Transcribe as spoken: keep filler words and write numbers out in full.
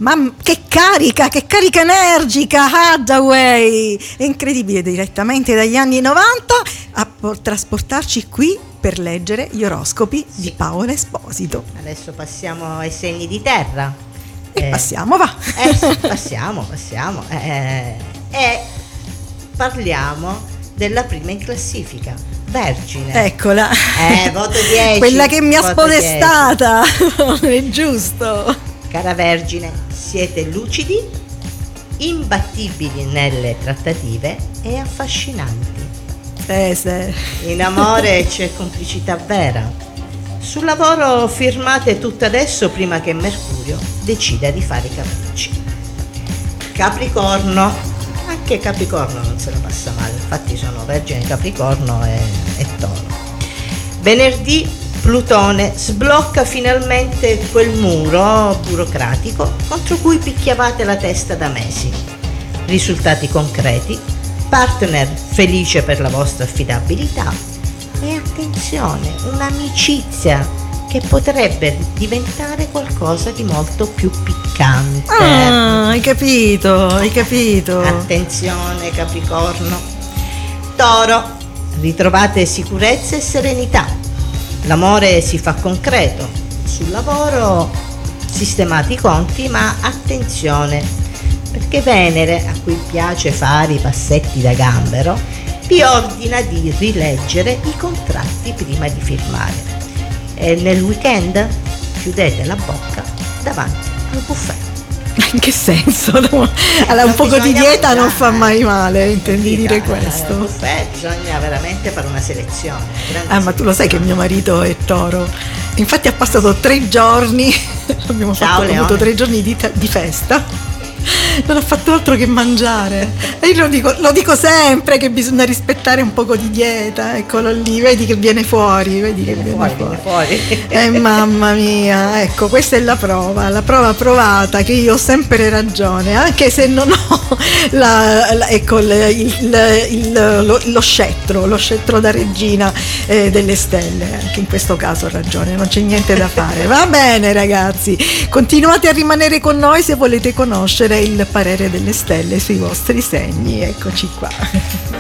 Ma che carica, che carica energica, Hathaway! È incredibile, direttamente dagli anni novanta a por- trasportarci qui per leggere gli oroscopi sì. di Paola Esposito. Adesso passiamo ai segni di terra. E eh, passiamo, va! Eh, passiamo, passiamo. Eh, e parliamo della prima in classifica, Vergine. Eccola. Eh, voto dieci. Quella che mi ha spodestata. È giusto. Cara Vergine, siete lucidi, imbattibili nelle trattative e affascinanti. Eh, sì. In amore c'è complicità vera. Sul lavoro firmate tutto adesso prima che Mercurio decida di fare i capricci. Capricorno, anche Capricorno non se la passa male, infatti sono Vergine, Capricorno e, e Toro. Venerdì Plutone sblocca finalmente quel muro burocratico contro cui picchiavate la testa da mesi. Risultati concreti, partner felice per la vostra affidabilità e attenzione, un'amicizia che potrebbe diventare qualcosa di molto più piccante. Ah, hai capito, hai capito. Attenzione Capricorno. Toro, ritrovate sicurezza e serenità. L'amore si fa concreto, sul lavoro sistemate i conti, ma attenzione, perché Venere, a cui piace fare i passetti da gambero, vi ordina di rileggere i contratti prima di firmare. E nel weekend chiudete la bocca davanti al buffet. In che senso? Allora, un poco di dieta mangiare. Non fa mai male, intendi dire questo? Al buffet bisogna veramente fare una selezione. Ah, ma tu lo sai che mio marito è Toro. Infatti ha passato tre giorni, abbiamo Ciao, fatto, avuto tre giorni di, di festa. Non ha fatto altro che mangiare. E io lo dico, lo dico sempre che bisogna rispettare un poco di dieta. Eccolo lì, vedi che viene fuori, vedi che viene fuori. Viene fuori. Eh, mamma mia, ecco, questa è la prova, la prova provata che io ho sempre ragione, anche se non ho la, la, ecco, il, il, il, lo, lo scettro, lo scettro da regina eh, delle stelle. Anche in questo caso ho ragione, non c'è niente da fare. Va bene ragazzi, continuate a rimanere con noi se volete conoscere il parere delle stelle sui vostri segni. Eccoci qua.